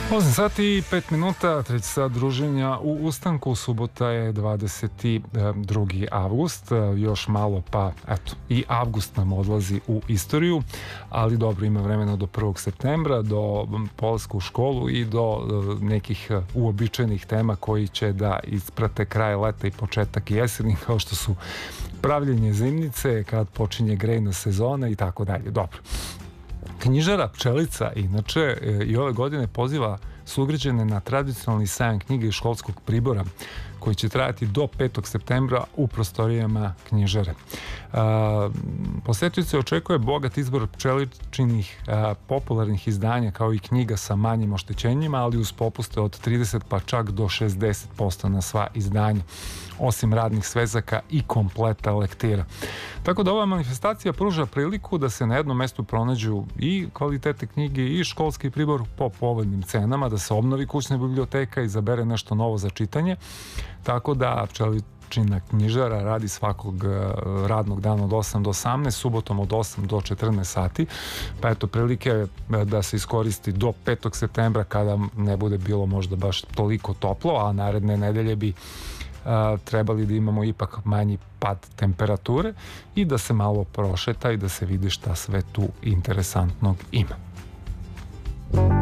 8 sati i 5 minuta, treći sat druženja u Ustanku. Subota je 22. avgust, još malo pa eto, i avgust nam odlazi u istoriju, ali dobro, ima vremena do 1. septembra, do polaska u školu i do nekih uobičajenih tema koji će da isprate kraj leta i početak jeseni, kao što su pravljenje zimnice, kad počinje grejna sezona i tako dalje. Dobro. Knjižara Pčelica inače i ove godine poziva sugrađane na tradicionalni sajam knjige i školskog pribora koji će trajati do 5. septembra u prostorijama knjižare. Posetioce očekuje bogat izbor pčeličinih popularnih izdanja kao i knjiga sa manjim oštećenjima, ali uz popuste od 30 pa čak do 60% na sva izdanja, osim radnih svezaka i kompleta lektira. Tako da ova manifestacija pruža priliku da se na jednom mestu pronađu i kvalitete knjige i školski pribor po povoljnim cenama, da se obnovi kućna biblioteka i izabere nešto novo za čitanje. Tako da Pčeličina knjižara radi svakog radnog dana od 8 do 18, subotom od 8 do 14 sati. Pa eto, prilike da se iskoristi do 5. septembra kada ne bude bilo možda baš toliko toplo, a naredne nedelje bi trebali da imamo ipak manji pad temperature i da se malo prošeta i da se vidi šta sve tu interesantnog ima.